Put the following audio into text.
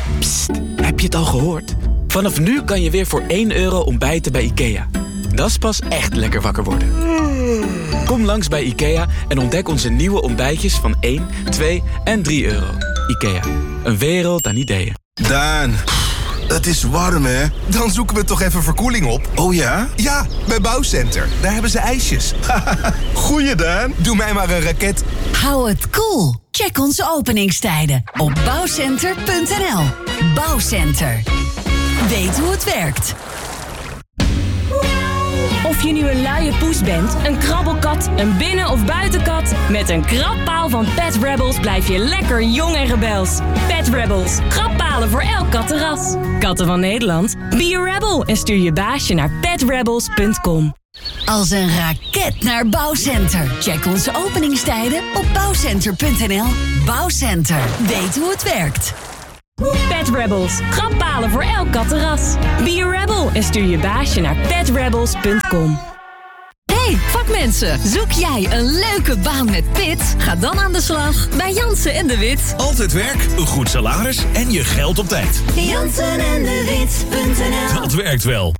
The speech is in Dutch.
Psst, heb je het al gehoord? Vanaf nu kan je weer voor €1 ontbijten bij IKEA. Dat is pas echt lekker wakker worden. Kom langs bij IKEA en ontdek onze nieuwe ontbijtjes van 1, 2 en €3. IKEA, een wereld aan ideeën. Daan, het is warm, hè? Dan zoeken we toch even verkoeling op. Oh ja? Ja, bij Bouwcenter. Daar hebben ze ijsjes. Goeie, Daan. Doe mij maar een raket. Hou het cool. Check onze openingstijden op bouwcenter.nl. Bouwcenter. Weet hoe het werkt. Of je nu een luie poes bent, een krabbelkat, een binnen- of buitenkat... met een krabpaal van Pet Rebels blijf je lekker jong en rebels. Pet Rebels. Krabbpalen voor elk kattenras. Katten van Nederland, be a rebel en stuur je baasje naar petrebels.com. Als een raket naar Bouwcenter. Check onze openingstijden op bouwcenter.nl. Bouwcenter. Weet hoe het werkt. Pet Rebels. Krabbpalen voor elk kattenras. Be a rebel en stuur je baasje naar petrebels.com. Hey, vakmensen. Zoek jij een leuke baan met pit? Ga dan aan de slag bij Jansen en de Wit. Altijd werk, een goed salaris en je geld op tijd. Jansen en de Wit.nl. Dat werkt wel.